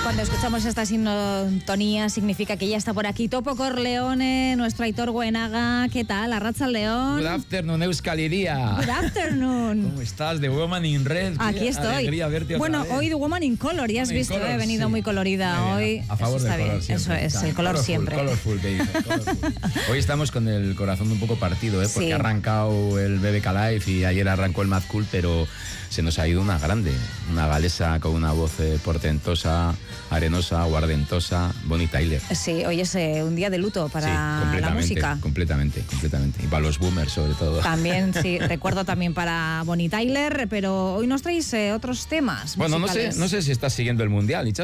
Cuando escuchamos esta sintonía significa que ya está por aquí Topo Corleone, nuestro Aitor Goenaga. ¿Qué tal? Arratsaldeon. Good afternoon, Euskal Hiria. Good afternoon. ¿Cómo estás? The Woman in Red. Aquí estoy. Alegría verte bueno, otra vez. hoy The Woman in Color, ya has visto, color, he venido sí. muy colorida hoy. A favor eso del está color bien. siempre. Eso es, el color colorful, siempre. Colorful, que dice, colorful. Hoy estamos con el corazón un poco partido, porque Sí. ha arrancado el BBK Live y ayer arrancó el Mad Cool, pero se nos ha ido una grande, una galesa con una voz portentosa, arenosa, guardentosa, Bonnie Tyler. Sí, hoy es un día de luto para Sí, la música. completamente. Y para los boomers, sobre todo. También, sí, recuerdo también para Bonnie Tyler, pero hoy nos traéis otros temas Bueno, musicales. no sé si estás siguiendo el Mundial,